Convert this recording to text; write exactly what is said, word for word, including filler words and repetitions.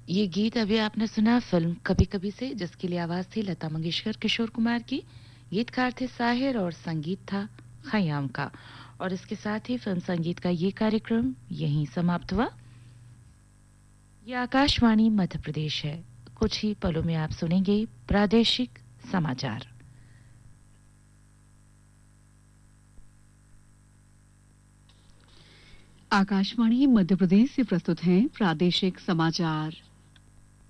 ये गीत अभी आपने सुना फिल्म कभी कभी से, जिसके लिए आवाज थी लता मंगेशकर, किशोर कुमार की। गीतकार थे साहिर और संगीत था खयाम का। और इसके साथ ही फिल्म संगीत का ये कार्यक्रम यहीं समाप्त हुआ। ये आकाशवाणी मध्य प्रदेश है। कुछ ही पलों में आप सुनेंगे प्रादेशिक समाचार। आकाशवाणी मध्य प्रदेश से प्रस्तुत हैं प्रादेशिक समाचार।